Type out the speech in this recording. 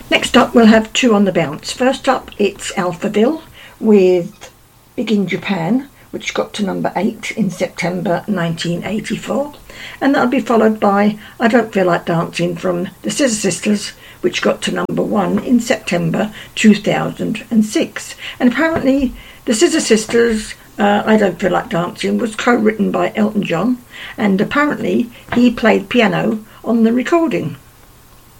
Next up, we'll have Two on the Bounce. First up, it's Alphaville with Big in Japan, which got to number 8 in September 1984. And that'll be followed by I Don't Feel Like Dancing from the Scissor Sisters, which got to number 1 in September 2006. And apparently the Scissor Sisters, I Don't Feel Like Dancing, was co-written by Elton John, and apparently he played piano on the recording.